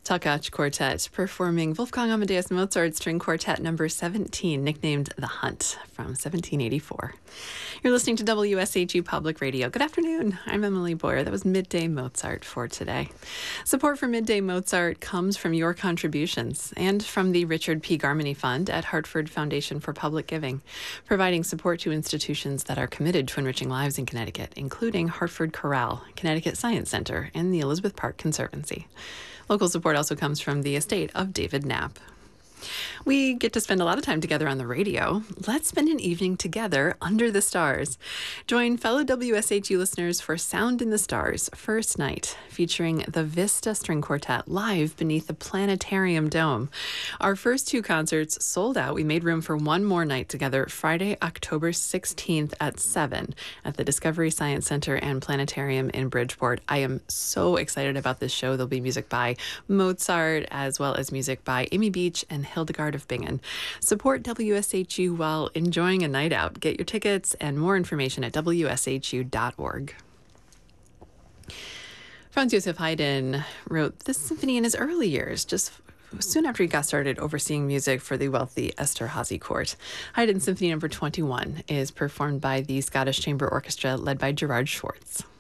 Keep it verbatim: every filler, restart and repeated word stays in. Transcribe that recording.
Talkach Quartet performing Wolfgang Amadeus Mozart String Quartet number seventeen, nicknamed The Hunt, from seventeen eighty-four. You're listening to W S H U Public Radio. Good afternoon. I'm Emily Boyer. That was Midday Mozart for today. Support for Midday Mozart comes from your contributions and from the Richard P. Garmany Fund at Hartford Foundation for Public Giving, providing support to institutions that are committed to enriching lives in Connecticut, including Hartford Chorale, Connecticut Science Center, and the Elizabeth Park Conservancy. Local support also comes from the estate of David Knapp. We get to spend a lot of time together on the radio. Let's spend an evening together under the stars. Join fellow W S H U listeners for Sound in the Stars, first night, featuring the Vista String Quartet live beneath the Planetarium Dome. Our first two concerts sold out. We made room for one more night together, Friday, October sixteenth at seven at the Discovery Science Center and Planetarium in Bridgeport. I am so excited about this show. There'll be music by Mozart, as well as music by Amy Beach and Hildegard of Bingen. Support W S H U while enjoying a night out. Get your tickets and more information at W S H U dot org. Franz Joseph Haydn wrote this symphony in his early years, just soon after he got started overseeing music for the wealthy Esterhazy court. Haydn Symphony number twenty-one is performed by the Scottish Chamber Orchestra led by Gerard Schwartz.